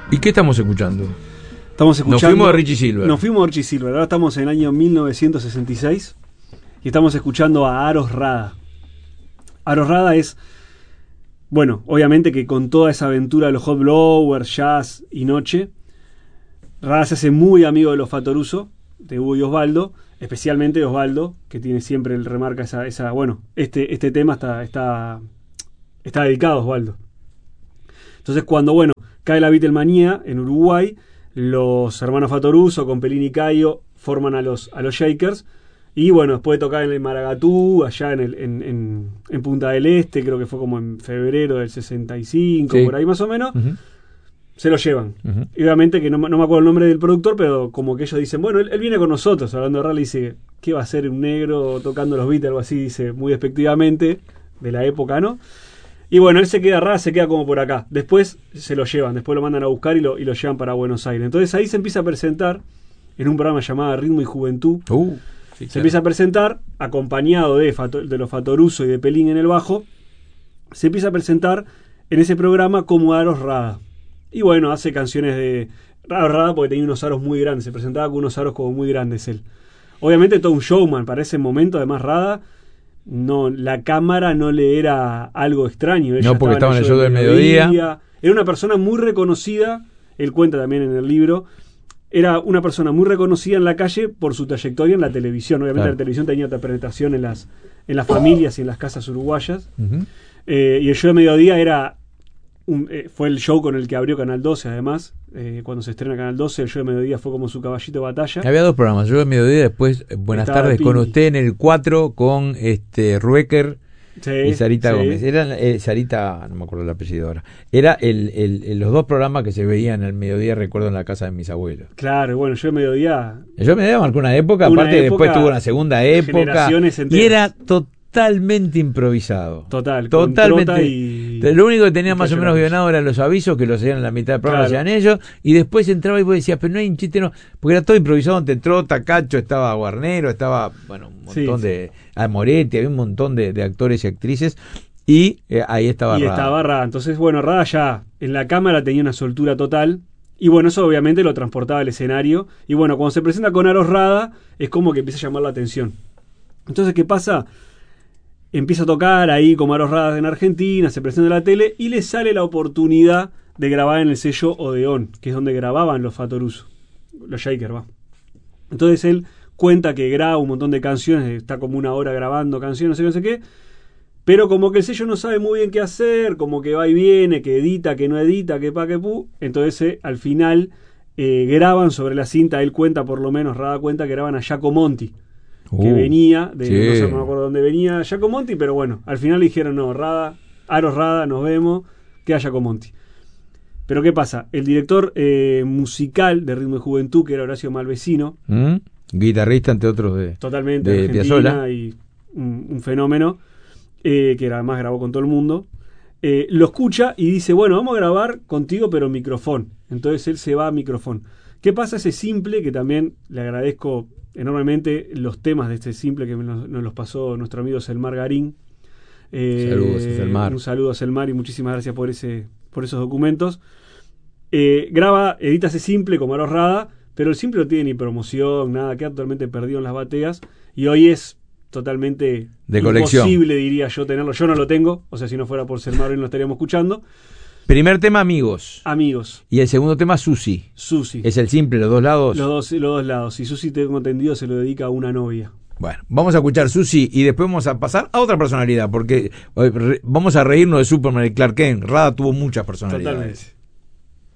¿Y qué estamos escuchando? Estamos escuchando. Nos fuimos de Richie Silver. Nos fuimos de Richie Silver. Ahora estamos en el año 1966 y estamos escuchando a Aros Rada. Aros Rada es, bueno, obviamente que con toda esa aventura de los Hot Blowers, Jazz y Noche, Rada se hace muy amigo de los Fatoruso, de Hugo y Osvaldo, especialmente de Osvaldo, que tiene siempre el remarca esa bueno, este tema está dedicado a Osvaldo. Entonces cuando, bueno, cae la Beatlemanía en Uruguay, los hermanos Fatoruso con Pelín y Cayo forman a los Shakers, y bueno, después de tocar en el Maragatú, allá en Punta del Este, creo que fue como en febrero del 65, sí, por ahí más o menos, se lo llevan. Y obviamente que no me acuerdo el nombre del productor, pero como que ellos dicen, bueno, él viene con nosotros, hablando de Rada, dice, ¿qué va a hacer un negro tocando los Beatles? Algo así, dice muy despectivamente, de la época, ¿no? Y bueno, él se queda como por acá. Después se lo llevan, después lo mandan a buscar y lo llevan para Buenos Aires. Entonces ahí se empieza a presentar en un programa llamado Ritmo y Juventud. Sí, se empieza a presentar acompañado de los Fatoruso y de Pelín en el bajo. Se empieza a presentar en ese programa como Aros Rada. Y bueno, hace canciones de Aros Rada porque tenía unos aros muy grandes. Se presentaba con unos aros como muy grandes él. Obviamente todo un showman para ese momento. Además Rada, no, la cámara no le era algo extraño. Ella no, porque estaba en el show del mediodía. Era una persona muy reconocida. Él cuenta también en el libro. Era una persona muy reconocida en la calle por su trayectoria en la televisión. Obviamente claro, la televisión tenía otra penetración en las familias y en las casas uruguayas. Y el show de mediodía fue el show con el que abrió Canal 12, además. Cuando se estrena Canal 12, el show de mediodía fue como su caballito de batalla. Había dos programas, el show de mediodía, después Buenas Estaba tardes con usted en el 4 con Ruecker. Sí, y Sarita Gómez. Eran Sarita, no me acuerdo el apellido ahora. Era los dos programas que se veían al mediodía, recuerdo, en la casa de mis abuelos. Claro, bueno, yo de mediodía. Yo me marcó una época, aparte después tuvo una segunda época. Y era totalmente improvisado. Totalmente. Lo único que tenía más o menos guionado eran los avisos, que los hacían en la mitad del programa, claro, hacían ellos, y después entraba y vos decías, pero no hay un chiste, no, porque era todo improvisado, entre Trota, Cacho, estaba Guarnero, estaba, bueno, un montón de Moretti, había un montón de actores y actrices, y ahí estaba Rada. Estaba Rada. Entonces, bueno, Rada ya en la cámara tenía una soltura total, y bueno, eso obviamente lo transportaba al escenario, y bueno, cuando se presenta con Aros Rada, es como que empieza a llamar la atención. Entonces, ¿qué pasa? Empieza a tocar ahí como Aros Rada en Argentina, se presenta en la tele y le sale la oportunidad de grabar en el sello Odeón, que es donde grababan los Fatoruso, los Shakers, va. Entonces él cuenta que graba un montón de canciones, está como una hora grabando canciones, no sé qué, pero como que el sello no sabe muy bien qué hacer, como que va y viene, que edita, que no edita, que pa, que pu. Entonces al final graban sobre la cinta, él cuenta, por lo menos Rada cuenta, que graban a Giacomo Monti, que venía de, sí, no me acuerdo dónde venía Giacomo Monti, pero bueno, al final le dijeron, no, Aros Rada, nos vemos, queda Giacomo Monti. Pero ¿qué pasa? El director musical de Ritmo y Juventud, que era Horacio Malvecino, guitarrista entre otros totalmente de Piazzolla, y un fenómeno, que además grabó con todo el mundo, lo escucha y dice, bueno, vamos a grabar contigo pero micrófono. Entonces él se va a micrófono. ¿Qué pasa? Ese simple, que también le agradezco enormemente los temas de este simple que nos los pasó nuestro amigo Selmar Garín. Saludos a Selmar. Un saludo a Selmar y muchísimas gracias por esos documentos. Edita ese simple como Aros Rada, pero el simple no tiene ni promoción, nada, queda totalmente perdido en las bateas y hoy es totalmente de colección. Imposible, diría yo, tenerlo. Yo no lo tengo, o sea, si no fuera por Selmar hoy no lo estaríamos escuchando. Primer tema, Amigos. Y el segundo tema, Susi. Es el simple, los dos lados. Los dos lados. Y Susi, tengo entendido, se lo dedica a una novia. Bueno, vamos a escuchar Susi y después vamos a pasar a otra personalidad, porque vamos a reírnos de Superman y Clark Kent. Rada tuvo muchas personalidades. Totalmente.